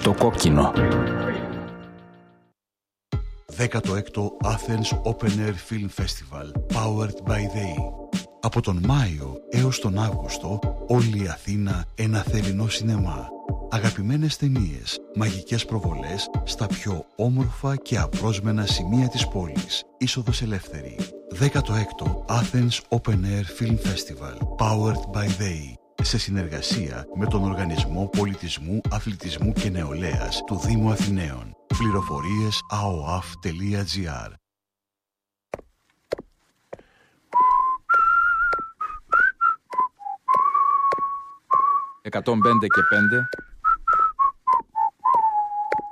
το κόκκινο. 16ο Athens Open Air Film Festival, powered by They. Από τον Μάιο έως τον Αύγουστο, όλη η Αθήνα ένα θερινό σινεμά. Αγαπημένες ταινίες, μαγικές προβολές στα πιο όμορφα και απρόσμενα σημεία της πόλης. Είσοδος ελεύθερη. 16ο Athens Open Air Film Festival, powered by They. Σε συνεργασία με τον Οργανισμό Πολιτισμού, Αθλητισμού και Νεολαίας του Δήμου Αθηναίων. Πληροφορίες aoaf.gr. 105 και 5